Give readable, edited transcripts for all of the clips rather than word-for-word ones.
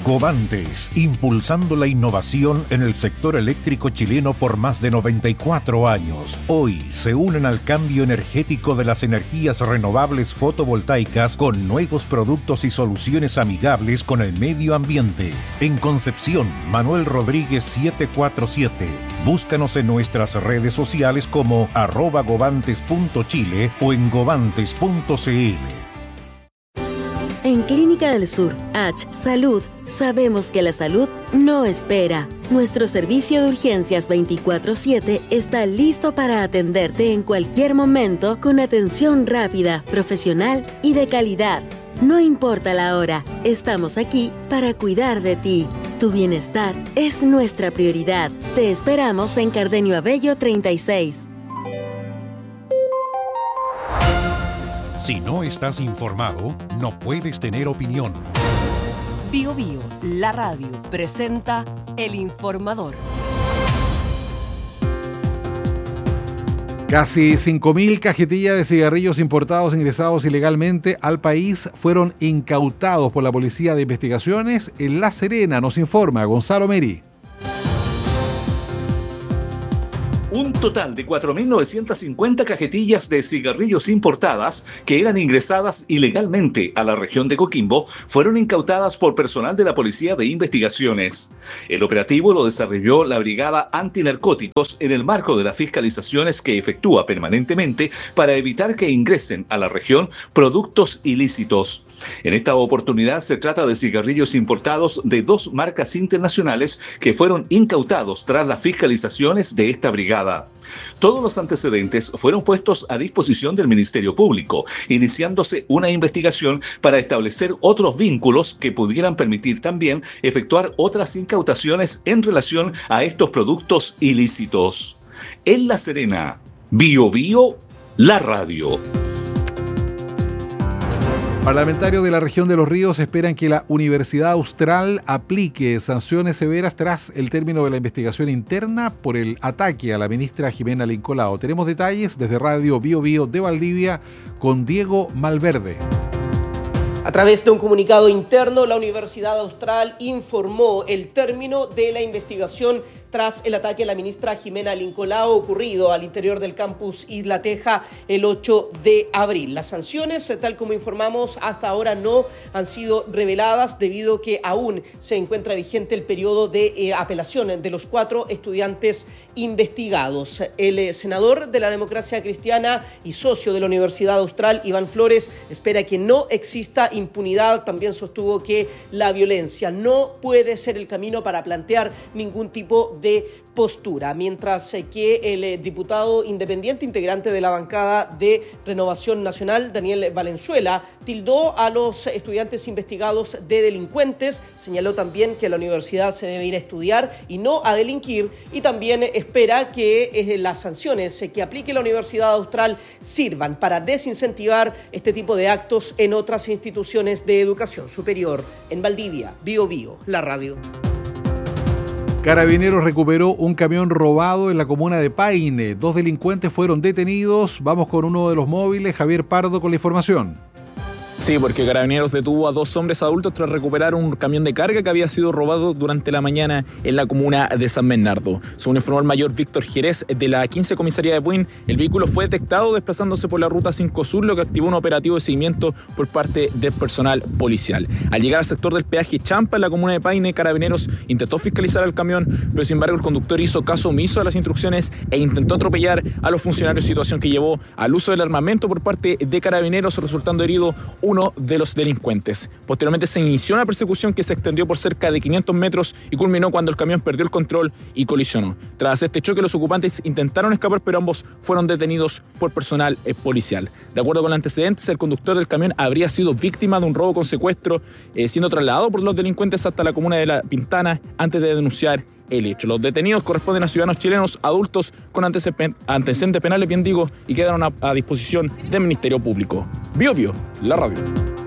Govantes, impulsando la innovación en el sector eléctrico chileno por más de 94 años. Hoy se unen al cambio energético de las energías renovables fotovoltaicas con nuevos productos y soluciones amigables con el medio ambiente. En Concepción, Manuel Rodríguez 747. Búscanos en nuestras redes sociales como @govantes.chile o en govantes.cl. En Clínica del Sur, H Salud, sabemos que la salud no espera. Nuestro servicio de urgencias 24/7 está listo para atenderte en cualquier momento con atención rápida, profesional y de calidad. No importa la hora, estamos aquí para cuidar de ti. Tu bienestar es nuestra prioridad. Te esperamos en Cardenio Abello 36. Si no estás informado, no puedes tener opinión. Bío Bío, la radio, presenta El Informador. Casi 5.000 cajetillas de cigarrillos importados ingresados ilegalmente al país fueron incautados por la Policía de Investigaciones en La Serena, nos informa Gonzalo Meri. Un total de 4.950 cajetillas de cigarrillos importadas que eran ingresadas ilegalmente a la región de Coquimbo fueron incautadas por personal de la Policía de Investigaciones. El operativo lo desarrolló la Brigada Antinarcóticos en el marco de las fiscalizaciones que efectúa permanentemente para evitar que ingresen a la región productos ilícitos. En esta oportunidad se trata de cigarrillos importados de 2 marcas internacionales que fueron incautados tras las fiscalizaciones de esta brigada. Todos los antecedentes fueron puestos a disposición del Ministerio Público, iniciándose una investigación para establecer otros vínculos que pudieran permitir también efectuar otras incautaciones en relación a estos productos ilícitos. En La Serena, Bío Bío, la radio. Parlamentarios de la región de Los Ríos esperan que la Universidad Austral aplique sanciones severas tras el término de la investigación interna por el ataque a la ministra Jimena Lincolao. Tenemos detalles desde Radio Bío Bío de Valdivia con Diego Malverde. A través de un comunicado interno, la Universidad Austral informó el término de la investigación tras el ataque a la ministra Jimena Lincolao ocurrido al interior del campus Isla Teja el 8 de abril. Las sanciones, tal como informamos, hasta ahora no han sido reveladas debido a que aún se encuentra vigente el periodo de apelación de los 4 estudiantes investigados. El senador de la Democracia Cristiana y socio de la Universidad Austral, Iván Flores, espera que no exista impunidad. También sostuvo que la violencia no puede ser el camino para plantear ningún tipo de postura, mientras que el diputado independiente integrante de la bancada de Renovación Nacional, Daniel Valenzuela, tildó a los estudiantes investigados de delincuentes, señaló también que la universidad se debe ir a estudiar y no a delinquir, y también espera que las sanciones que aplique la Universidad Austral sirvan para desincentivar este tipo de actos en otras instituciones de educación superior. En Valdivia, Bío Bío, la radio. Carabineros recuperó un camión robado en la comuna de Paine. 2 delincuentes fueron detenidos. Vamos con uno de los móviles, Javier Pardo, con la información. Sí, porque Carabineros detuvo a 2 hombres adultos tras recuperar un camión de carga que había sido robado durante la mañana en la comuna de San Bernardo. Según informó el mayor Víctor Jerez de la 15 Comisaría de Puin, el vehículo fue detectado desplazándose por la ruta 5 Sur, lo que activó un operativo de seguimiento por parte del personal policial. Al llegar al sector del peaje Champa, en la comuna de Paine, Carabineros intentó fiscalizar el camión, pero sin embargo el conductor hizo caso omiso a las instrucciones e intentó atropellar a los funcionarios, situación que llevó al uso del armamento por parte de Carabineros, resultando herido uno de los delincuentes. Posteriormente se inició una persecución que se extendió por cerca de 500 metros y culminó cuando el camión perdió el control y colisionó. Tras este choque, los ocupantes intentaron escapar, pero ambos fueron detenidos por personal policial. De acuerdo con los antecedentes, el conductor del camión habría sido víctima de un robo con secuestro, siendo trasladado por los delincuentes hasta la comuna de La Pintana antes de denunciar el hecho. Los detenidos corresponden a ciudadanos chilenos adultos con antecedentes penales, y quedaron a disposición del Ministerio Público. Bío Bío, la radio.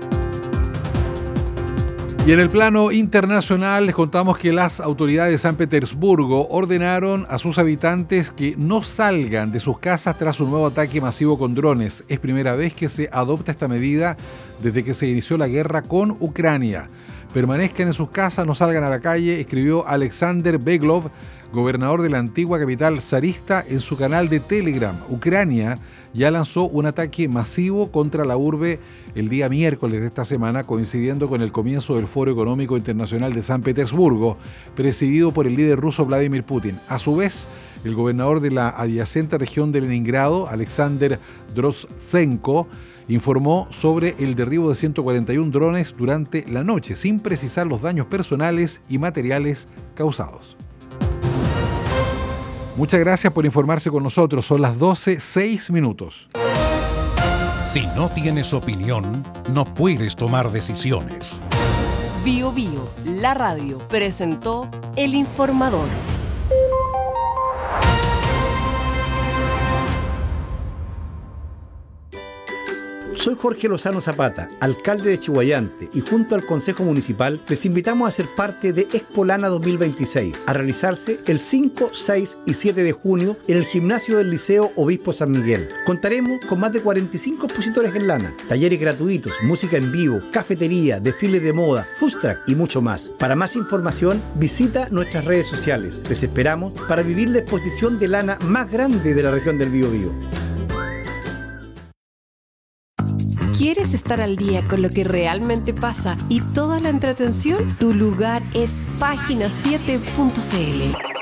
Y en el plano internacional les contamos que las autoridades de San Petersburgo ordenaron a sus habitantes que no salgan de sus casas tras un nuevo ataque masivo con drones. Es primera vez que se adopta esta medida desde que se inició la guerra con Ucrania. Permanezcan en sus casas, no salgan a la calle, escribió Alexander Beglov, gobernador de la antigua capital zarista, en su canal de Telegram. Ucrania ya lanzó un ataque masivo contra la urbe el día miércoles de esta semana, coincidiendo con el comienzo del Foro Económico Internacional de San Petersburgo, presidido por el líder ruso Vladimir Putin. A su vez, el gobernador de la adyacente región de Leningrado, Alexander Drozhenko, informó sobre el derribo de 141 drones durante la noche, sin precisar los daños personales y materiales causados. Muchas gracias por informarse con nosotros. Son las 12:06. Si no tienes opinión, no puedes tomar decisiones. Bio Bio, la radio, presentó El Informador. Soy Jorge Lozano Zapata, alcalde de Chiguayante, y junto al Consejo Municipal les invitamos a ser parte de Expolana 2026, a realizarse el 5, 6 y 7 de junio en el gimnasio del Liceo Obispo San Miguel. Contaremos con más de 45 expositores en lana, talleres gratuitos, música en vivo, cafetería, desfiles de moda, food truck y mucho más. Para más información, visita nuestras redes sociales. Les esperamos para vivir la exposición de lana más grande de la región del Biobío. ¿Quieres estar al día con lo que realmente pasa y toda la entretención? Tu lugar es Página7.cl.